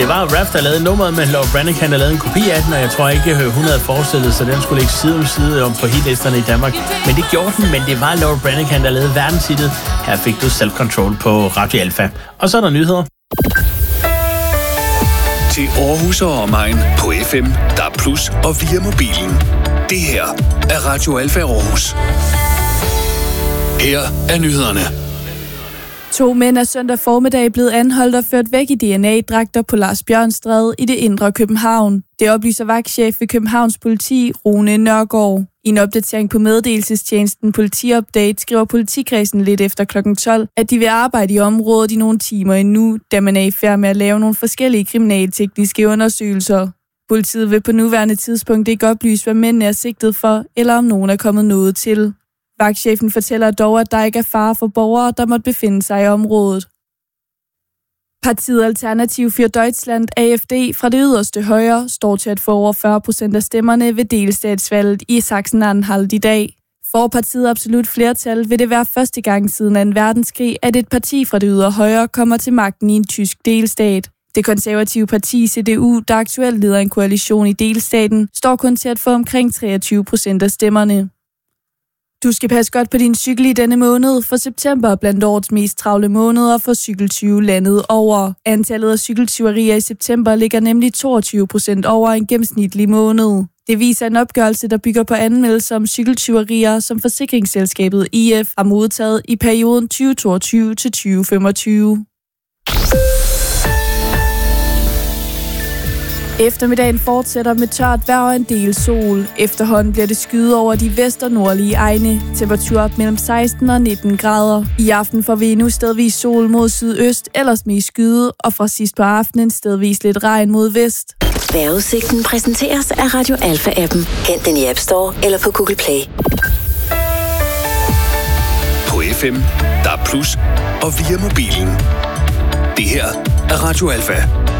Det var Raph, der lavede nummeret, men Laura Branigan, der lavede en kopi af den, og jeg tror ikke, hun havde forestillet sig, den skulle ligge side om side om på hitlisterne i Danmark. Men det gjorde den, men det var Laura Branigan, der lavede verdenshittet. Her fik du Self Control på Radio Alfa. Og så er der nyheder. Til Aarhus og omegn på FM, DAB+ og via mobilen. Det her er Radio Alfa Aarhus. Her er nyhederne. 2 mænd er søndag formiddag blevet anholdt og ført væk i DNA-dragter på Lars Bjørnstræde i det indre København. Det oplyser vagtchef ved Københavns Politi, Rune Nørgaard. I en opdatering på meddelelsestjenesten Politiupdate skriver politikredsen lidt efter kl. 12, at de vil arbejde i området i nogle timer endnu, da man er i færd med at lave nogle forskellige kriminaltekniske undersøgelser. Politiet vil på nuværende tidspunkt ikke oplyse, hvad mændene er sigtet for, eller om nogen er kommet noget til. Vagtchefen fortæller dog, at der ikke er fare for borgere, der måtte befinde sig i området. Partiet Alternativ für Deutschland, AfD, fra det yderste højre, står til at få over 40% af stemmerne ved delstatsvalget i Sachsen-Anhalt i dag. For partiet absolut flertal vil det være første gang siden 2. verdenskrig, at et parti fra det ydre højre kommer til magten i en tysk delstat. Det konservative parti CDU, der aktuelt leder en koalition i delstaten, står kun til at få omkring 23% af stemmerne. Du skal passe godt på din cykel i denne måned, for september er blandt årets mest travle måneder for cykeltyve landet over. Antallet af cykeltyverier i september ligger nemlig 22% over en gennemsnitlig måned. Det viser en opgørelse, der bygger på anmeldelser om cykeltyverier, som forsikringsselskabet IF har modtaget i perioden 2022 til 2025. Eftermiddagen fortsætter med tørt vejr og en del sol. Efterhånden bliver det skyet over de vest- og nordlige egne. Temperatur op mellem 16 og 19 grader. I aften får vi endnu stedvis sol mod sydøst, ellers med skyde, og fra sidst på aftenen stedvis lidt regn mod vest. Vejrudsigten præsenteres af Radio Alfa-appen. Hent den i App Store eller på Google Play. På FM, DAB+ og via mobilen. Det her er Radio Alfa.